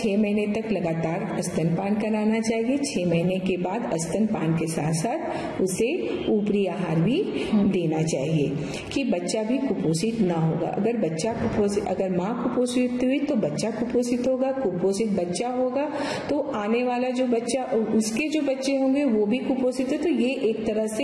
6 महीने तक लगातार स्तनपान कराना चाहिए। 6 महीने के बाद स्तनपान के साथ साथ उसे ऊपरी आहार भी देना चाहिए कि बच्चा भी कुपोषित ना होगा। अगर माँ कुपोषित हुई तो बच्चा कुपोषित होगा, कुपोषित बच्चा होगा तो आने वाला जो बच्चा, उसके जो बच्चे होंगे वो भी कुपोषित है। तो ये एक तरह से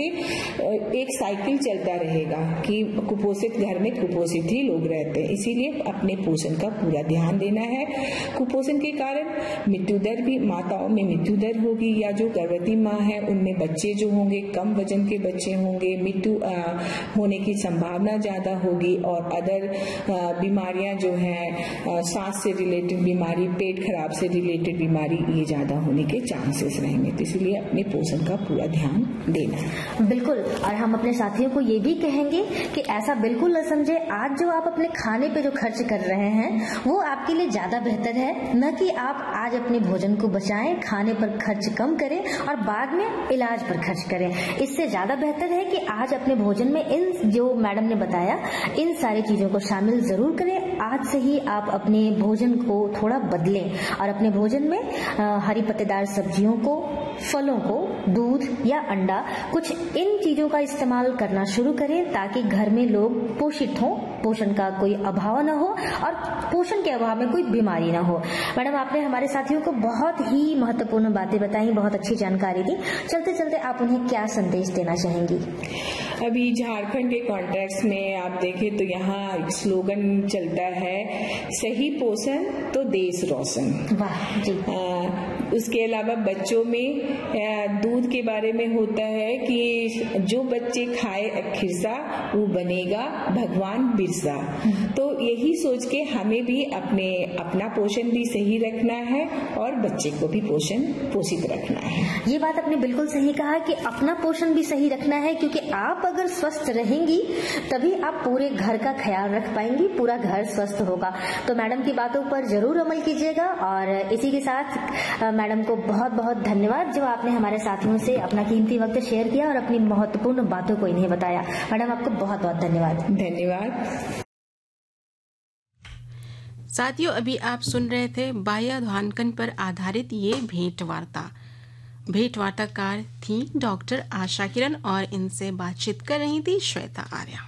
एक साइकिल चलता रहेगा कि कुपोषित घर में कुपोषित ही लोग रहते हैं। इसीलिए अपने पोषण का पूरा ध्यान देना है। कुपोषण के कारण मृत्यु दर भी, माताओं में मृत्यु दर होगी, या जो गर्भवती माँ है उनमें बच्चे जो होंगे कम वजन के बच्चे होंगे, मृत्यु होने की संभावना ज्यादा होगी। और अदर बीमारियां जो है, सांस से रिलेटेड बीमारी, पेट खराब से रिलेटेड बीमारी, ये ज्यादा होने के चांसेस रहेंगे। तो इसलिए अपने पोषण का पूरा ध्यान देना है। बिल्कुल। और हम अपने साथियों को ये भी कहेंगे कि ऐसा बिल्कुल न समझे, आज जो आप अपने खाने पे जो खर्च कर रहे हैं वो आपके लिए ज्यादा बेहतर है, न कि आप आज अपने भोजन को बचाएं, खाने पर खर्च कम करें और बाद में इलाज पर खर्च करें। इससे ज्यादा बेहतर है कि आज अपने भोजन में इन जो मैडम ने बताया इन सारी चीजों को शामिल जरूर करें। आज से ही आप अपने भोजन को थोड़ा बदलें और अपने भोजन में हरी पत्तेदार सब्जियों को, फलों को, दूध या अंडा, कुछ इन चीजों का इस्तेमाल करना शुरू करें ताकि घर में लोग पोषित हों, पोषण का कोई अभाव न हो और पोषण के अभाव में कोई बीमारी न हो। मैडम, आपने हमारे साथियों को बहुत ही महत्वपूर्ण बातें बताई, बहुत अच्छी जानकारी दी। चलते चलते आप उन्हें क्या संदेश देना चाहेंगी? अभी झारखंड के कॉन्टेक्स्ट में आप देखें तो यहाँ एक स्लोगन चलता है, सही पोषण तो देश रोशन। वाह जी। उसके अलावा बच्चों में दूध के बारे में होता है कि जो बच्चे खाए खिरसा वो बनेगा भगवान बिरसा। तो यही सोच के हमें भी अपना पोषण भी सही रखना है और बच्चे को भी पोषित रखना है। ये बात आपने बिल्कुल सही कहा कि अपना पोषण भी सही रखना है, क्योंकि आप अगर स्वस्थ रहेंगी तभी आप पूरे घर का ख्याल रख पाएंगी, पूरा घर स्वस्थ होगा। तो मैडम की बातों पर जरूर अमल कीजिएगा। और इसी के साथ मैडम को बहुत बहुत धन्यवाद जो आपने हमारे साथियों से अपना कीमती वक्त शेयर किया और अपनी महत्वपूर्ण बातों को इन्हें बताया। मैडम, आपको बहुत बहुत धन्यवाद। धन्यवाद। साथियों, अभी आप सुन रहे थे बाह्याध्यान्कन पर आधारित ये भेंट वार्ताकार थी डॉक्टर आशा किरण और इनसे बातचीत कर रही थी श्वेता आर्या।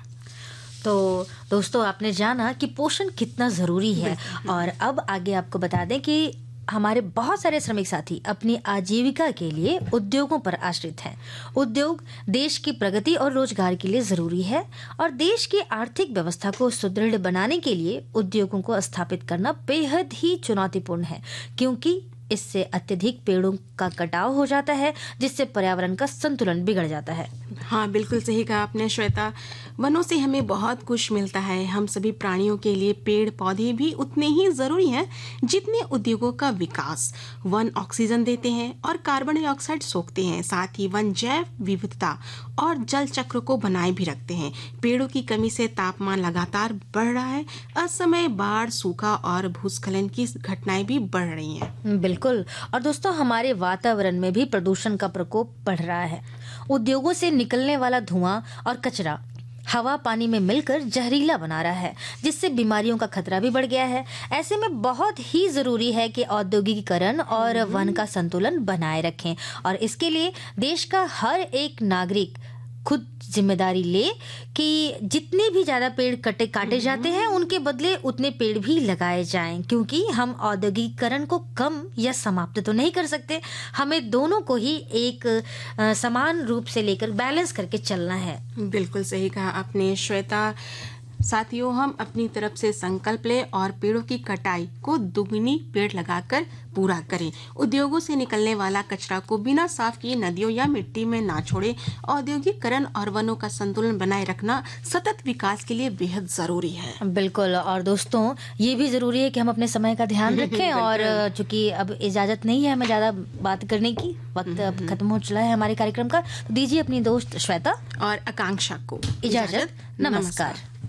तो दोस्तों, आपने जाना कि पोषण कितना जरूरी है। और अब आगे आपको बता दें कि हमारे बहुत सारे श्रमिक साथी अपनी आजीविका के लिए उद्योगों पर आश्रित हैं। उद्योग देश की प्रगति और रोजगार के लिए जरूरी है और देश की आर्थिक व्यवस्था को सुदृढ़ बनाने के लिए उद्योगों को स्थापित करना बेहद ही चुनौतीपूर्ण है, क्योंकि इससे अत्यधिक पेड़ों का कटाव हो जाता है जिससे पर्यावरण का संतुलन बिगड़ जाता है। हाँ, बिल्कुल सही कहा आपने श्वेता। वनों से हमें बहुत कुछ मिलता है। हम सभी प्राणियों के लिए पेड़ पौधे भी उतने ही जरूरी हैं जितने उद्योगों का विकास। वन ऑक्सीजन देते हैं और कार्बन डाइऑक्साइड सोखते हैं। साथ ही वन जैव विविधता और जल चक्र को बनाए भी रखते हैं। पेड़ों की कमी से तापमान लगातार बढ़ रहा है। असमय बाढ़, सूखा और भूस्खलन की घटनाएं भी बढ़ रही हैं। बिल्कुल। और दोस्तों, हमारे वातावरण में भी प्रदूषण का प्रकोप बढ़ रहा है। उद्योगों से निकलने वाला धुआं और कचरा हवा पानी में मिलकर जहरीला बना रहा है, जिससे बीमारियों का खतरा भी बढ़ गया है। ऐसे में बहुत ही जरूरी है कि औद्योगिकीकरण और वन का संतुलन बनाए रखें और इसके लिए देश का हर एक नागरिक खुद जिम्मेदारी ले कि जितने भी ज्यादा पेड़ काटे जाते हैं उनके बदले उतने पेड़ भी लगाए जाएं, क्योंकि हम औद्योगिकीकरण को कम या समाप्त तो नहीं कर सकते। हमें दोनों को ही एक समान रूप से लेकर बैलेंस करके चलना है। बिल्कुल सही कहा आपने श्वेता। साथियों, हम अपनी तरफ से संकल्प लें और पेड़ों की कटाई को दुगनी पेड़ लगाकर पूरा करें। उद्योगों से निकलने वाला कचरा को बिना साफ किए नदियों या मिट्टी में ना छोड़ें। औद्योगिकीकरण और वनों का संतुलन बनाए रखना सतत विकास के लिए बेहद जरूरी है। बिल्कुल। और दोस्तों, ये भी जरूरी है कि हम अपने समय का ध्यान रखें और चूंकि अब इजाजत नहीं है हमें ज्यादा बात करने की, वक्त अब खत्म हो चला है हमारे कार्यक्रम का, तो दीजिए अपनी दोस्त श्वेता और आकांक्षा को इजाजत। नमस्कार।